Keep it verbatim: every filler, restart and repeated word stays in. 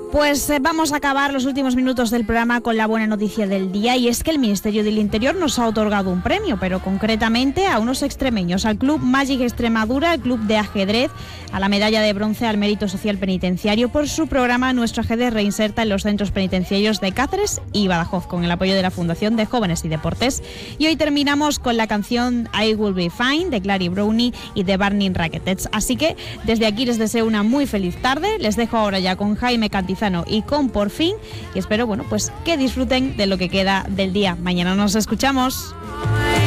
Pues eh, vamos a acabar los últimos minutos del programa con la buena noticia del día, y es que el Ministerio del Interior nos ha otorgado un premio, pero concretamente a unos extremeños, al Club Magic Extremadura, al Club de Ajedrez, a la medalla de bronce al Mérito Social Penitenciario por su programa Nuestro Ajedrez Reinserta en los centros penitenciarios de Cáceres y Badajoz, con el apoyo de la Fundación de Jóvenes y Deportes. Y hoy terminamos con la canción I Will Be Fine de Clary Brownie y de Burning Racketettes. Así que desde aquí les deseo una muy feliz tarde. Les dejo ahora ya con Jaime Cantizano y con Por Fin, y espero, bueno, pues que disfruten de lo que queda del día. Mañana nos escuchamos.